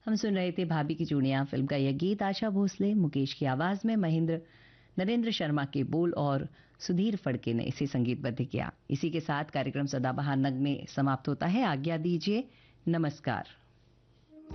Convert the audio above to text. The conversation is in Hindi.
हम सुन रहे थे भाभी की चूड़ियां फिल्म का यह गीत। आशा भोसले, मुकेश की आवाज में नरेंद्र शर्मा के बोल और सुधीर फड़के ने इसे संगीतबद्ध किया। इसी के साथ कार्यक्रम सदाबहार नगमे समाप्त होता है। आज्ञा दीजिए, नमस्कार।